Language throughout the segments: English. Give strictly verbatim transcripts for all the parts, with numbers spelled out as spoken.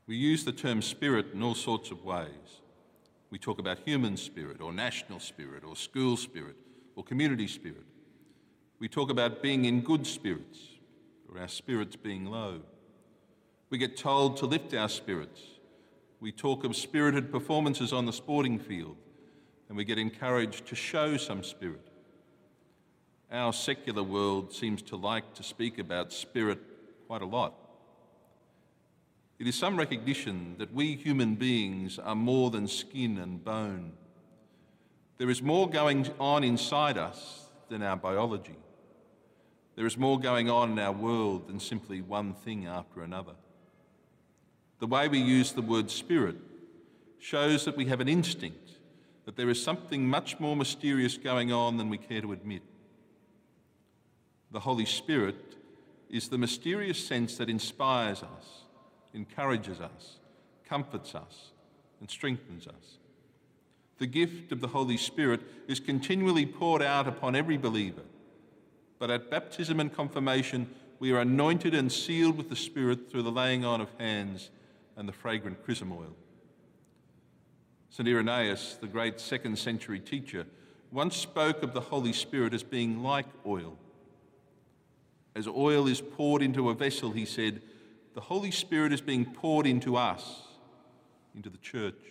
We use the term spirit in all sorts of ways. We talk about human spirit or national spirit or school spirit or community spirit. We talk about being in good spirits or our spirits being low. We get told to lift our spirits. We talk of spirited performances on the sporting field, and we get encouraged to show some spirit. Our secular world seems to like to speak about spirit quite a lot. It is some recognition that we human beings are more than skin and bone. There is more going on inside us than our biology. There is more going on in our world than simply one thing after another. The way we use the word spirit shows that we have an instinct, that there is something much more mysterious going on than we care to admit. The Holy Spirit is the mysterious sense that inspires us, encourages us, comforts us, and strengthens us. The gift of the Holy Spirit is continually poured out upon every believer, but at baptism and confirmation, we are anointed and sealed with the Spirit through the laying on of hands and the fragrant chrism oil. Saint Irenaeus, the great second century teacher, once spoke of the Holy Spirit as being like oil. As oil is poured into a vessel, he said, the Holy Spirit is being poured into us, into the church.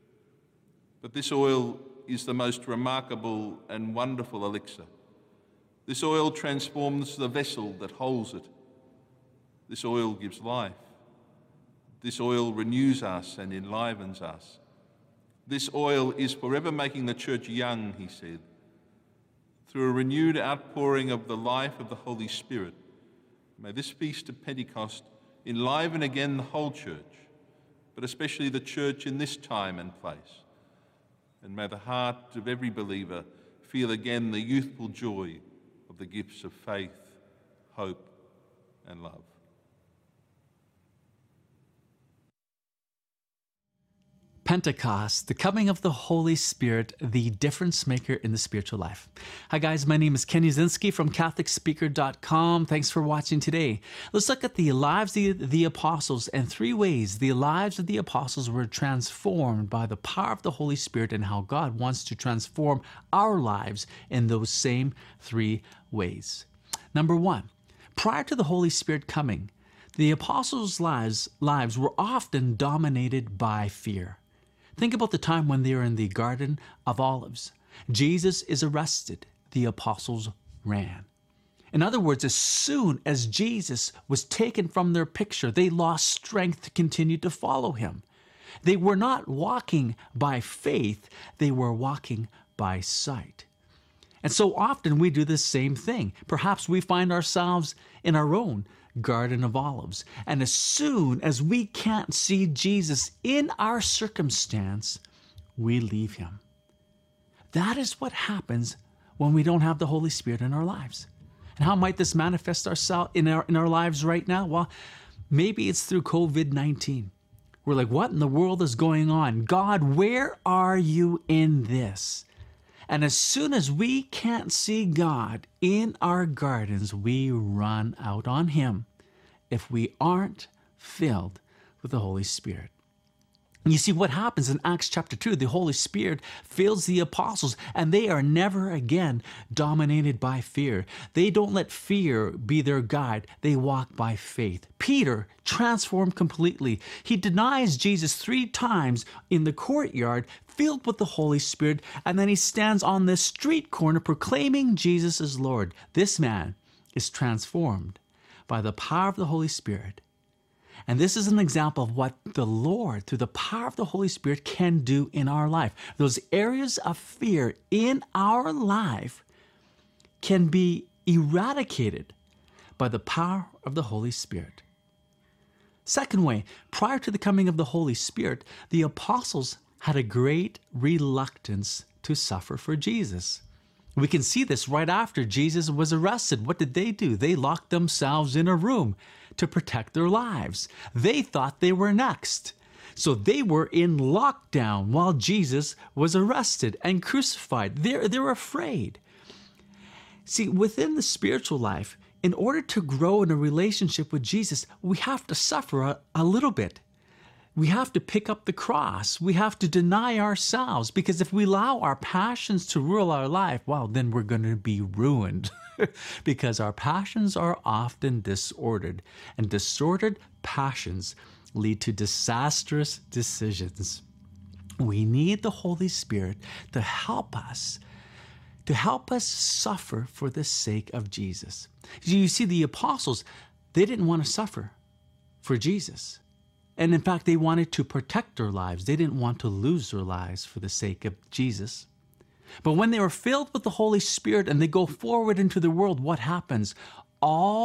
But this oil is the most remarkable and wonderful elixir. This oil transforms the vessel that holds it. This oil gives life. This oil renews us and enlivens us. This oil is forever making the church young, he said. Through a renewed outpouring of the life of the Holy Spirit, may this feast of Pentecost enliven again the whole church, but especially the church in this time and place. And may the heart of every believer feel again the youthful joy of the gifts of faith, hope, and love. Pentecost, the coming of the Holy Spirit, the difference maker in the spiritual life. Hi guys, my name is Ken Uzinski from Catholic Speaker dot com. Thanks for watching today. Let's look at the lives of the, the apostles and three ways the lives of the apostles were transformed by the power of the Holy Spirit and how God wants to transform our lives in those same three ways. Number one, prior to the Holy Spirit coming, the apostles' lives, lives were often dominated by fear. Think about the time when they are in the Garden of Olives. Jesus is arrested. The apostles ran. In other words, as soon as Jesus was taken from their picture, they lost strength to continue to follow him. They were not walking by faith, they were walking by sight. And so often we do the same thing. Perhaps we find ourselves in our own Garden of Olives. And as soon as we can't see Jesus in our circumstance, we leave him. That is what happens when we don't have the Holy Spirit in our lives. And how might this manifest ourselves in our, in our lives right now? Well, maybe it's through covid nineteen. We're like, what in the world is going on? God, where are you in this? And as soon as we can't see God in our gardens, we run out on him if we aren't filled with the Holy Spirit. You see what happens in Acts chapter two, the Holy Spirit fills the apostles and they are never again dominated by fear. They don't let fear be their guide. They walk by faith. Peter transformed completely. He denies Jesus three times in the courtyard filled with the Holy Spirit, and then he stands on the street corner proclaiming Jesus as Lord. This man is transformed by the power of the Holy Spirit. And this is an example of what the Lord, through the power of the Holy Spirit, can do in our life. Those areas of fear in our life can be eradicated by the power of the Holy Spirit. Second way, prior to the coming of the Holy Spirit, the apostles had a great reluctance to suffer for Jesus. We can see this right after Jesus was arrested. What did they do? They locked themselves in a room to protect their lives. They thought they were next. So they were in lockdown while Jesus was arrested and crucified. They're, they're afraid. See, within the spiritual life, in order to grow in a relationship with Jesus, we have to suffer a, a little bit. we have to pick up the cross. We have to deny ourselves, because if we allow our passions to rule our life, well, then we're going to be ruined because our passions are often disordered, and disordered passions lead to disastrous decisions. We need the Holy Spirit to help us, to help us suffer for the sake of Jesus. You see, the apostles, they didn't want to suffer for Jesus. And in fact, they wanted to protect their lives. They didn't want to lose their lives for the sake of Jesus. But when they were filled with the Holy Spirit and they go forward into the world, what happens? All